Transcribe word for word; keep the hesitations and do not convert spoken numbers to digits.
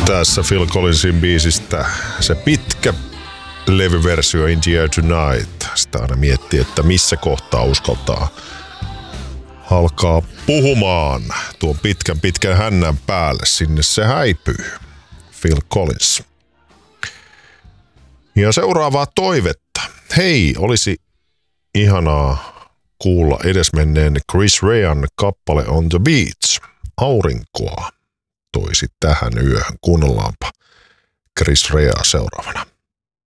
Tässä Phil Collinsin biisistä se pitkä levyversio In the Air Tonight. Sitä aina miettii, että missä kohtaa uskaltaa alkaa puhumaan tuon pitkän pitkän hännän päälle. Sinne se häipyy. Phil Collins. Ja seuraavaa toivetta. Hei, olisi ihanaa kuulla edesmenneen Chris Rean kappale On the Beach. Aurinkoa toisi tähän yöhön. Kuunnellaanpa Chris Rea seuraavana.